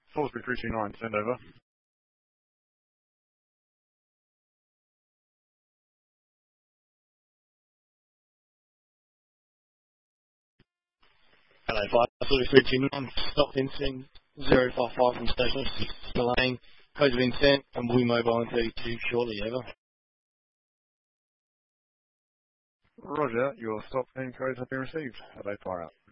Salisbury 329, send over. Hello, 5 stop fencing 055 from station, delaying, codes have been sent, and we'll be mobile in 32 shortly, over. Roger, your stop and codes have been received. Have a fire out.